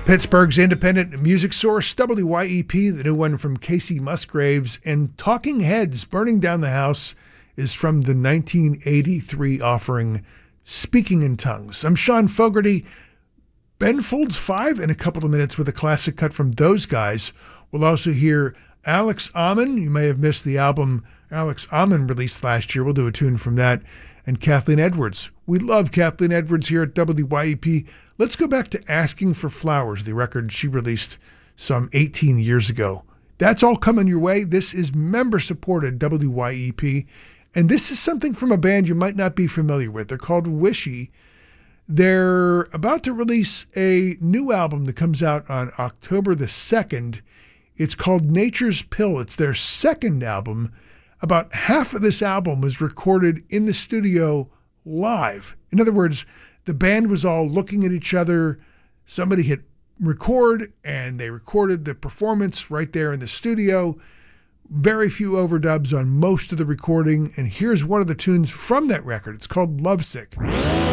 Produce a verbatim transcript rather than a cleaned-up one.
Pittsburgh's independent music source, W Y E P, the new one from Casey Musgraves, and Talking Heads, Burning Down the House, is from the nineteen eighty-three offering, Speaking in Tongues. I'm Sean Fogarty. Ben Folds five in a couple of minutes with a classic cut from those guys. We'll also hear Alex Amon. You may have missed the album Alex Amon released last year. We'll do a tune from that. And Kathleen Edwards. We love Kathleen Edwards here at W Y E P. Let's go back to Asking for Flowers, the record she released some eighteen years ago. That's all coming your way. This is member-supported W Y E P. And this is something from a band you might not be familiar with. They're called Wishy. They're about to release a new album that comes out on October the second. It's called Nature's Pill. It's their second album. About half of this album was recorded in the studio live. In other words, the band was all looking at each other. Somebody hit record, and they recorded the performance right there in the studio. Very few overdubs on most of the recording. And here's one of the tunes from that record. It's called Lovesick.